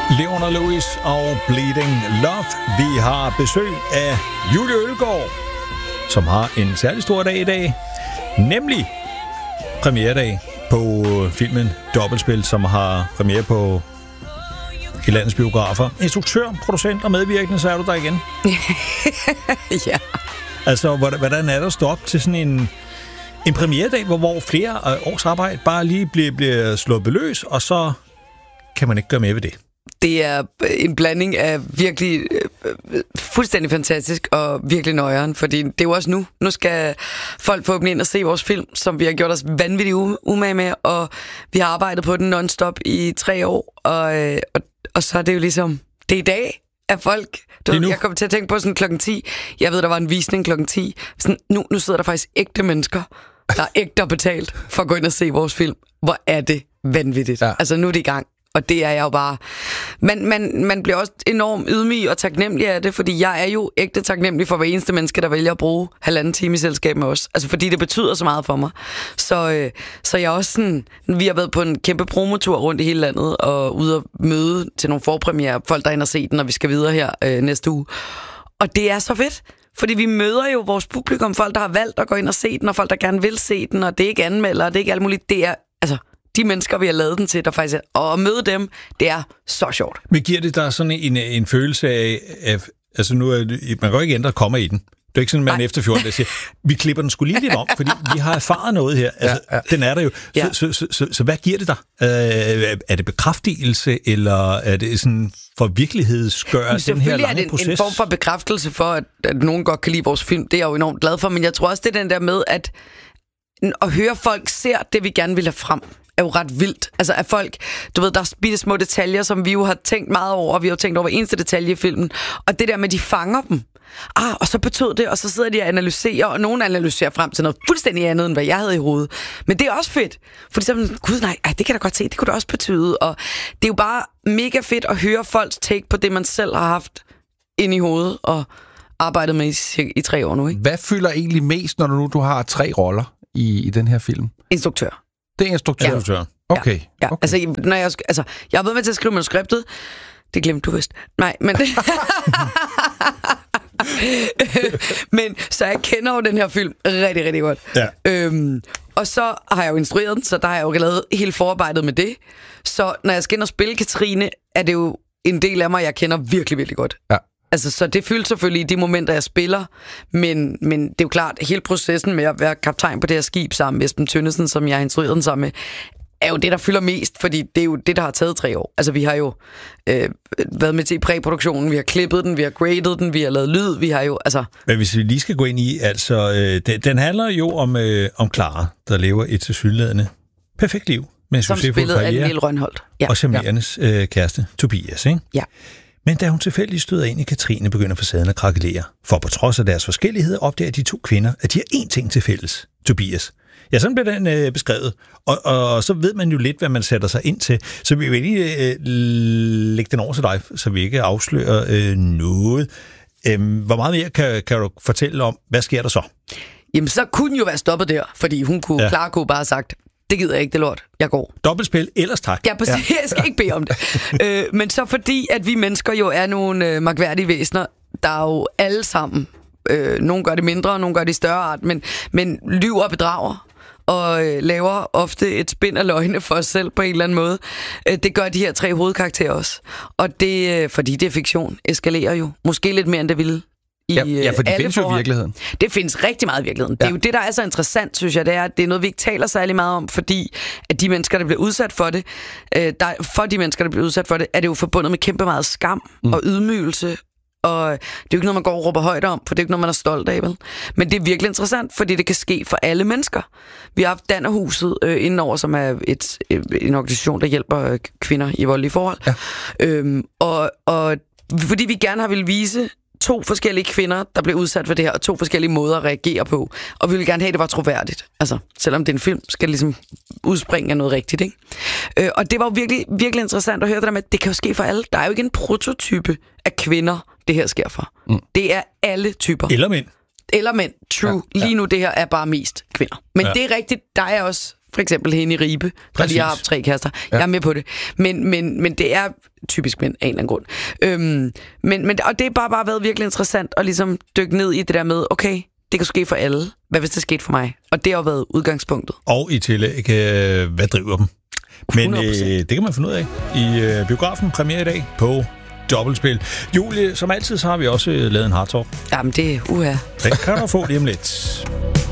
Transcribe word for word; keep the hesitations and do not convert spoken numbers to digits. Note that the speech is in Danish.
Leona Lewis og Bleeding Love. Vi har besøg af Julie Ølgaard, som har en særlig stor dag i dag, nemlig premieredag på filmen Dobbeltspil, som har premiere på i landets biografer. Instruktør, producent og medvirkende, så er du der igen. Ja. Altså, hvordan er der at stå op til sådan en, en premieredag, hvor, hvor flere års arbejde bare lige bliver, bliver slået beløs, og så kan man ikke gøre mere ved det? Det er en blanding af virkelig øh, fuldstændig fantastisk og virkelig nøjeren, fordi det er jo også nu. Nu skal folk få dem ind og se vores film, som vi har gjort os vanvittigt umage med, og vi har arbejdet på den non-stop i tre år, og, øh, og, og så er det jo ligesom, det er i dag, at folk... Du ved, jeg kommer til at tænke på sådan klokken ti. Jeg ved, der var en visning klokken ti. Sådan, nu, nu sidder der faktisk ægte mennesker, der er ægte betalt for at gå ind og se vores film. Hvor er det vanvittigt. Ja. Altså, nu er det i gang. Og det er jeg jo bare... Man, man, man bliver også enormt ydmyg og taknemmelig af det, fordi jeg er jo ægte taknemmelig for hver eneste menneske, der vælger at bruge halvanden time i selskab med os. Altså, fordi det betyder så meget for mig. Så, øh, så jeg er også sådan... Vi har været på en kæmpe promotur rundt i hele landet, og ude at møde til nogle forpremiere, folk der er inde og se den, og vi skal videre her øh, næste uge. Og det er så fedt, fordi vi møder jo vores publikum, folk der har valgt at gå ind og se den, og folk der gerne vil se den, og det er ikke anmelder, det er ikke alt muligt. Det er... altså de mennesker, vi har lavet den til, der faktisk er, og at møde dem, det er så sjovt. Men giver det der sådan en, en følelse af, af altså nu er det, man kan jo ikke ændre kommer i den. Det er ikke sådan, at man efter fjorten siger, vi klipper den sgu lige lidt om, fordi vi har erfaret noget her. Altså, ja, ja. Den er der jo. Så, ja. så, så, så, så hvad giver det dig? Øh, er det bekræftelse, eller er det sådan for virkelighedsgør den her lange er det en, proces? en form for bekræftelse for, at, at nogen godt kan lide vores film. Det er jeg jo enormt glad for, men jeg tror også, det er den der med, at at høre folk ser det, vi gerne vil have frem, er jo ret vildt. Altså, at folk, du ved, der er bitte små detaljer, som vi jo har tænkt meget over, og vi har jo tænkt over hver eneste detalje i filmen, og det der med, de fanger dem. Ah, og så betød det, og så sidder de og analyserer, og nogen analyserer frem til noget fuldstændig andet, end hvad jeg havde i hovedet. Men det er også fedt, fordi så er man, gud nej, ej, det kan da godt se, det kunne det også betyde, og det er jo bare mega fedt at høre folks take på det, man selv har haft inde i hovedet, og arbejdet med i, i tre år nu, ikke? Hvad fylder egentlig mest, når du nu du har tre roller i, i den her film? Instruktør. Det er instruktør? Ja. Okay. Ja, ja. okay. Altså, når jeg, altså, jeg har været med til at skrive manuskriptet. Det glemte du vist. Nej, men... men så jeg kender jo den her film rigtig, rigtig godt. Ja. Øhm, og så har jeg jo instrueret den, så der har jeg jo lavet hele forarbejdet med det. Så når jeg skal ind og spille Katrine, er det jo en del af mig, jeg kender virkelig, virkelig godt. Ja. Altså, så det fylder selvfølgelig i de momenter, jeg spiller, men, men det er jo klart, hele processen med at være kaptajn på det her skib sammen med Esben Tønnesen, som jeg har instrueret den sammen med, er jo det, der fylder mest, fordi det er jo det, der har taget tre år. Altså, vi har jo øh, været med til i præproduktionen, vi har klippet den, vi har gradet den, vi har lavet lyd, vi har jo, altså... Men hvis vi lige skal gå ind i, altså, øh, den, den handler jo om, øh, om Clara, der lever et tilsyneladende perfekt liv, med en succesfuld karriere. Som spillet af Niel Rønholdt. Ja. Og charmerende ja. øh, kæreste, Tobias, ikke? Ja. Men da hun tilfældigt støder ind i Katrine, begynder facaden at krakelere. For på trods af deres forskellighed opdager de to kvinder, at de har én ting til fælles. Tobias. Ja, sådan bliver den øh, beskrevet. Og, og, og så ved man jo lidt, hvad man sætter sig ind til. Så vi vil lige øh, lægge den over til dig, så vi ikke afslører øh, noget. Øhm, hvor meget mere kan, kan du fortælle om, hvad sker der så? Jamen, så kunne den jo være stoppet der, fordi hun kunne, ja. Clara kunne bare have sagt, det gider jeg ikke, det lort. Jeg går. Dobbeltspil, ellers tak. Ja, præcis. Ja. Jeg skal ikke bede om det. øh, men så fordi, at vi mennesker jo er nogle øh, mærkværdige væsener, der er jo alle sammen, øh, nogle gør det mindre, nogle gør det i større art, men, men lyver og bedrager, og øh, laver ofte et spind af løgne for os selv på en eller anden måde. Øh, det gør de her tre hovedkarakterer også. Og det, øh, fordi det er fiktion, eskalerer jo. Måske lidt mere, end det ville. I, ja, ja, for det findes jo i virkeligheden. Det findes rigtig meget i virkeligheden. Ja. Det er jo det, der er så interessant, synes jeg, det er, at det er noget, vi ikke taler særlig meget om, fordi at de mennesker, der bliver udsat for det, øh, der, for de mennesker, der bliver udsat for det, er det jo forbundet med kæmpe meget skam mm. og ydmygelse, og det er jo ikke noget, man går og råber højt om, for det er ikke noget, man er stolt af, vel? Men det er virkelig interessant, fordi det kan ske for alle mennesker. Vi har haft Dannerhuset øh, indenover, som er et, en organisation, der hjælper kvinder i voldelige forhold. Ja. Øhm, og, og fordi vi gerne har ville vise to forskellige kvinder, der blev udsat for det her, og to forskellige måder at reagere på. Og vi vil gerne have, at det var troværdigt. Altså, selvom det er en film, skal det ligesom udspringe af noget rigtigt, ikke? Øh, og det var jo virkelig, virkelig interessant at høre det der med, at det kan jo ske for alle. Der er jo ikke en prototype af kvinder, det her sker for. Mm. Det er alle typer. Eller mænd. Eller mænd, true. Ja, ja. Lige nu, det her er bare mest kvinder. Men ja. Det er rigtigt, der er også For eksempel hende i Ribe, der lige har haft tre kærester. Ja. Jeg er med på det. Men, men, men det er typisk mænd af en eller anden grund. Øhm, men, men, og det har bare, bare været virkelig interessant at ligesom dykke ned i det der med, okay, det kan ske for alle. Hvad hvis det skete for mig? Og det har jo været udgangspunktet. Og i tillæg, øh, hvad driver dem? Men øh, det kan man finde ud af i øh, biografen premiere i dag på Dobbeltspil. Julie, som altid, så har vi også øh, lavet en hardtalk. Jamen det er uha. Den kan du få lige om lidt.